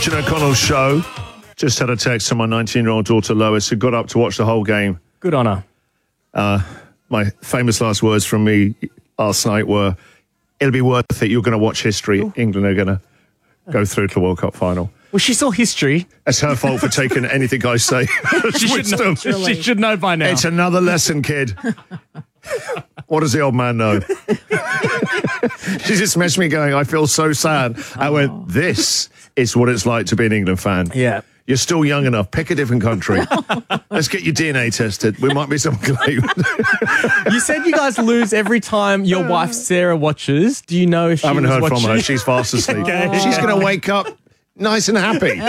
Christian O'Connell show. Just had a text from my 19-year-old daughter Lois, who got up to watch the whole game. Good on her. My famous last words from me last night were, it'll be worth it. You're going to watch history. Ooh. England are going to go through to the World Cup final. Well, she saw history. It's her fault for taking anything I say. She should know by now. It's another lesson, kid. What does the old man know? She just messaged me going, I feel so sad. I went, this is what it's like to be an England fan. Yeah. You're still young enough. Pick a different country. Let's get your DNA tested. We might be some claim. You said you guys lose every time your wife Sarah watches. Do you know if she I haven't heard watching? from her. She's fast asleep. Okay. She's going to wake up nice and happy.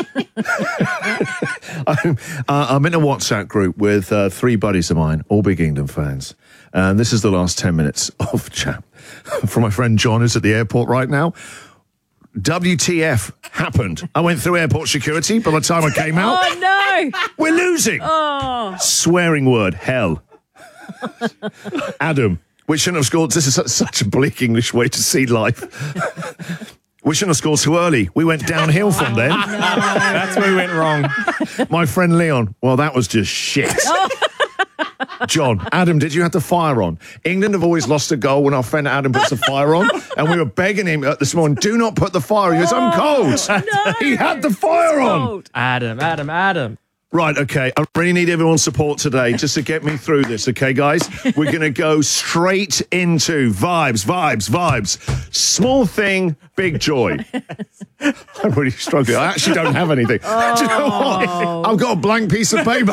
I'm in a WhatsApp group with 3 buddies of mine, all big England fans. And this is the last 10 minutes of chat from my friend John, who's at the airport right now. WTF happened. I went through airport security by the time I came out. Oh, no. We're losing. Oh. Swearing word, hell. Adam, we shouldn't have scored. This is such a bleak English way to see life. We shouldn't have scored too early. We went downhill from then. No. That's where we went wrong. My friend Leon, well, that was just shit. John, Adam, did you have the fire on? England have always lost a goal when our friend Adam puts the fire on, and we were begging him this morning, do not put the fire on. He goes, I'm cold. No. He had the fire on. Adam. Right, okay. I really need everyone's support today just to get me through this, okay, guys? We're going to go straight into vibes. Small thing, big joy. I'm really struggling. I actually don't have anything. Do you know what? I've got a blank piece of paper.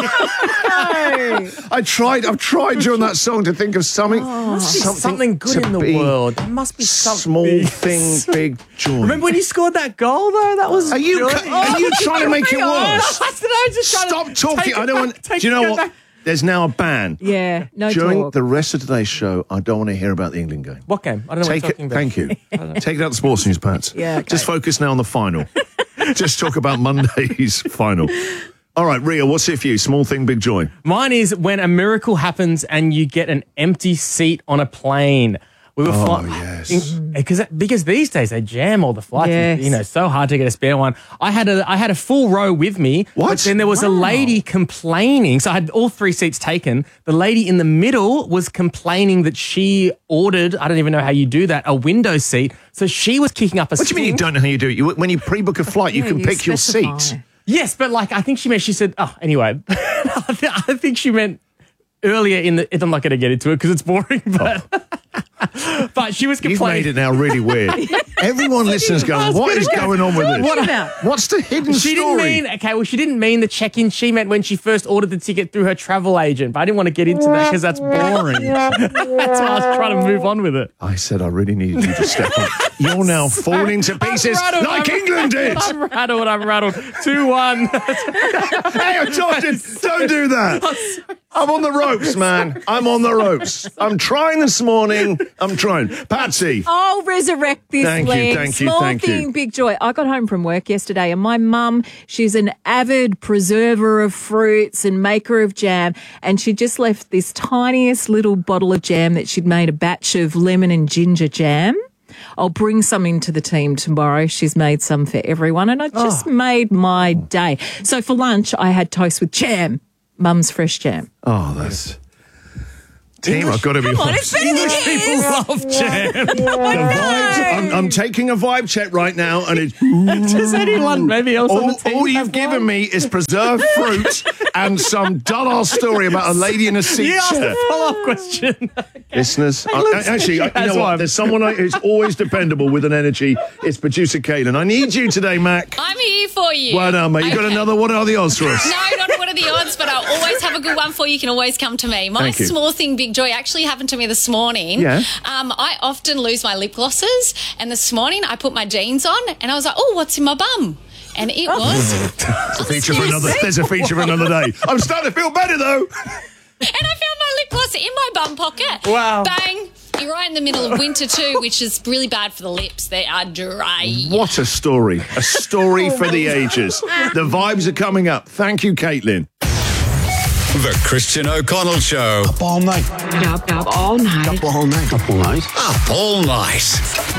I've tried during that song to think of something. Something good in the world. There must be something. Small thing, big joy. Remember when you scored that goal, though? That was Are you trying to make it worse? Stop talking. I don't want. Do you know what? There's now a ban. Yeah, no During talk. the rest of today's show, I don't want to hear about the England game. What game? I don't know what you're talking about. Thank you. Take it out the sports news, Pat. Yeah, okay. Just focus now on the final. Just talk about Monday's final. All right, Ria, what's it for you? Small thing, big joy. Mine is when a miracle happens and you get an empty seat on a plane. We were yes. Because these days they jam all the flights. Yes. You know, so hard to get a spare one. I had a full row with me. What? But then there was a lady complaining. So I had all 3 seats taken. The lady in the middle was complaining that she ordered, I don't even know how you do that, a window seat. So she was kicking up a What do you mean you don't know how you do it? When you pre-book a flight, you can pick your seat. Yes, but I think she said, anyway, I think she meant earlier I'm not going to get into it because it's boring, but she was complaining. You've made it now really weird. Everyone listens going, what is going on with this? What's the hidden story? She didn't mean the check-in. She meant when she first ordered the ticket through her travel agent, but I didn't want to get into that because that's boring. That's why I was trying to move on with it. I said I really needed you to step up. You're now falling to pieces like England did. I'm rattled. 2-1. Hey, don't do that. I'm on the ropes, man. I'm on the ropes. I'm trying this morning. I'm trying. Patsy. I'll resurrect this leg. Small thing, big joy. I got home from work yesterday and my mum, she's an avid preserver of fruits and maker of jam, and she just left this tiniest little bottle of jam that she'd made a batch of lemon and ginger jam. I'll bring some into the team tomorrow. She's made some for everyone and I just made my day. So for lunch, I had toast with jam. Mum's fresh jam. Oh, that's... Team, I've got to be honest. English people love jam. I'm taking a vibe check right now, and it's... Does anyone maybe else on the team all you've given me is preserved fruit and some dull-ass story about a lady in a seat You asked chair. a follow-up question. Listeners, actually, you know what? There's someone who's always dependable with an energy. It's producer Caitlin. I need you today, Mac. I'm here for you. Well done, mate. You got another... What are the odds for us? No, not what are the odds, but I'll always have a good one for you. You can always come to me. My Thank you. small thing, big joy, actually happened to me this morning. Yeah. I often lose my lip glosses, and this morning I put my jeans on, and I was like, oh, what's in my bum? And it was... There's a feature for another day. I'm starting to feel better, though. And I found my lip gloss in my bum pocket. Wow. Bang. You're right in the middle of winter too, which is really bad for the lips. They are dry. What a story. A story for the ages. The vibes are coming up. Thank you, Caitlin. The Christian O'Connell Show. Up all night. Up all night. Up all night. Up all night. Up all night.